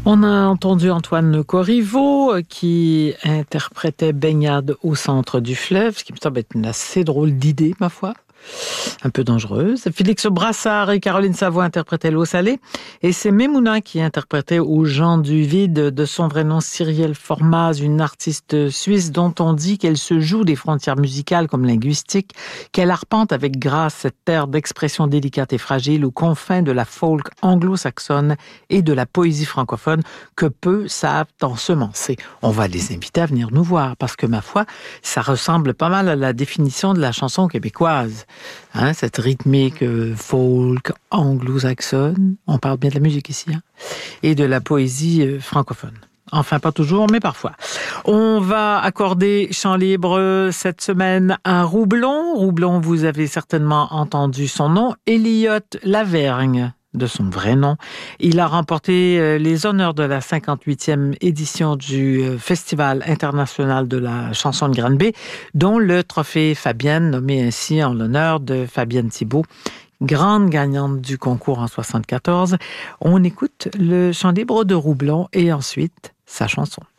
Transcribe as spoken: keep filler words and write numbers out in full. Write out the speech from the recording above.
On a entendu Antoine Corriveau qui interprétait Baignade au centre du fleuve, ce qui me semble être une assez drôle d'idée, ma foi. Un peu dangereuse. Félix Brassard et Caroline Savoie interprétaient L'eau salée. Et c'est Memouna qui interprétait Aux gens du vide, de son vrai nom Cyrielle Formaz, une artiste suisse dont on dit qu'elle se joue des frontières musicales comme linguistiques, qu'elle arpente avec grâce cette terre d'expression délicate et fragile aux confins de la folk anglo-saxonne et de la poésie francophone que peu savent ensemencer. On va les inviter à venir nous voir parce que, ma foi, ça ressemble pas mal à la définition de la chanson québécoise. Hein, cette rythmique euh, folk anglo-saxonne, on parle bien de la musique ici, hein, et de la poésie euh, francophone. Enfin, pas toujours, mais parfois. On va accorder chant libre cette semaine à Roublon. Roublon, vous avez certainement entendu son nom, Elliot Lavergne, de son vrai nom. Il a remporté les honneurs de la cinquante-huitième édition du Festival international de la chanson de Granby, dont le trophée Fabienne, nommé ainsi en l'honneur de Fabienne Thibault, grande gagnante du concours en soixante-quatorze. On écoute le chant libre de Roublon et ensuite sa chanson.